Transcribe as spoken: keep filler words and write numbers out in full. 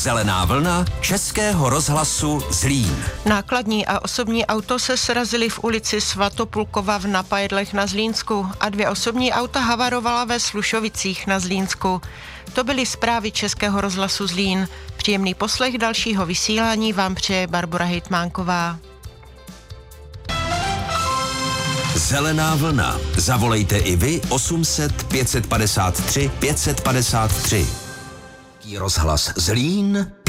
Zelená vlna Českého rozhlasu Zlín. Nákladní a osobní auto se srazily v ulici Svatopulkova v Napajedlech na Zlínsku a dvě osobní auta havarovala ve Slušovicích na Zlínsku. To byly zprávy Českého rozhlasu Zlín. Příjemný poslech dalšího vysílání vám přeje Barbora Hejtmánková. Zelená vlna. Zavolejte i vy osm set pět set padesát tři pět set padesát tři. Rozhlas Zlín.